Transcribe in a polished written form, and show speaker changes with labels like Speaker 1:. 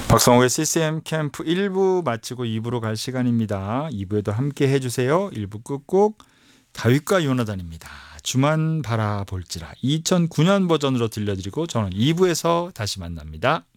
Speaker 1: 박성호의 CCM 캠프 1부 마치고 2부로 갈 시간입니다. 2부에도 함께 해주세요. 1부 끝곡 다윗과 요나단입니다. 주만 바라볼지라 2009년 버전으로 들려드리고 저는 2부에서 다시 만납니다.